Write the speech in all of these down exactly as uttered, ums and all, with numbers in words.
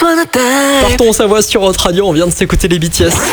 Partons en Savoie sur Hot Radio, on vient de s'écouter les B T S.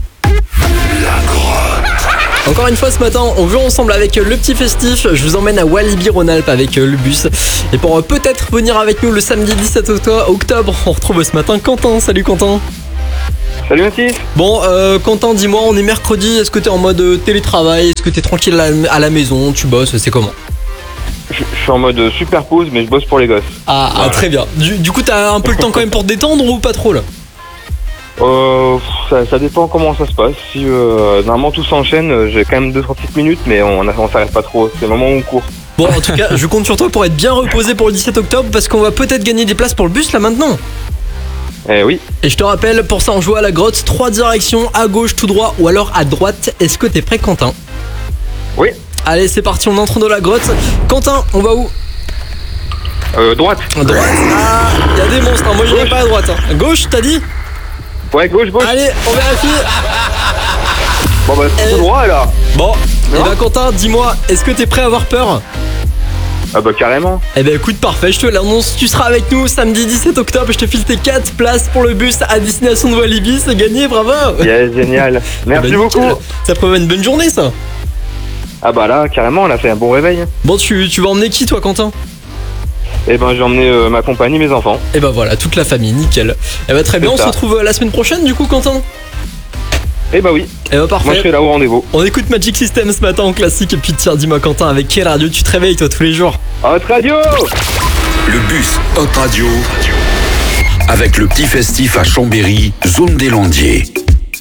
Encore une fois ce matin, on joue ensemble avec le petit festif. Je vous emmène à Walibi Rhône-Alpes avec le bus. Et pour peut-être venir avec nous le samedi dix-sept octobre, on retrouve ce matin Quentin. Salut Quentin. Salut Mathis. Bon, euh, Quentin, dis-moi, on est mercredi. Est-ce que t'es en mode télétravail? Est-ce que t'es tranquille à la, à la maison? Tu bosses? C'est comment? Je, je suis en mode super pause, mais je bosse pour les gosses. Ah, ah très bien. Du, du coup, t'as un peu le temps quand même pour te détendre ou pas trop là? Euh, ça, ça dépend comment ça se passe. Si euh, normalement tout s'enchaîne, j'ai quand même deux trois petites minutes, mais on, on s'arrête pas trop. C'est le moment où on court. Bon, en tout cas, je compte sur toi pour être bien reposé pour le dix-sept octobre parce qu'on va peut-être gagner des places pour le bus là maintenant. Eh oui. Et je te rappelle, pour ça on joue à la grotte, trois directions, à gauche, tout droit ou alors à droite. Est-ce que t'es prêt Quentin? Oui. Allez, c'est parti, on entre dans la grotte. Quentin, on va où? Euh, droite. Droite. Ah, il y a des monstres, hein. Moi j'irai pas à droite. Hein. Gauche, t'as dit? Ouais, gauche, gauche. Allez, on vérifie. Bon bah c'est Et... droit là. Bon, et bah Quentin, dis-moi, est-ce que t'es prêt à avoir peur? Ah bah carrément. Eh ben écoute, parfait, je te l'annonce, tu seras avec nous samedi dix-sept octobre, je te file tes quatre places pour le bus à destination de Walibi, c'est gagné, bravo. Yeah, génial. Merci eh ben, beaucoup. Nickel. Ça prévoit une bonne journée ça. Ah bah là, carrément, on a fait un bon réveil. Bon, tu, tu vas emmener qui toi Quentin? Eh ben j'ai emmené euh, ma compagnie, mes enfants. Et bah voilà, toute la famille, nickel. Eh bah très bien, on se retrouve la semaine prochaine du coup Quentin. Eh bah oui. Eh bah parfait. Moi je serai là au rendez-vous. On écoute Magic System ce matin en classique et puis tiens, dis-moi Quentin, avec quelle radio tu te réveilles toi tous les jours? Hot Radio. Le bus Hot Radio avec le petit festif à Chambéry, zone des Landiers.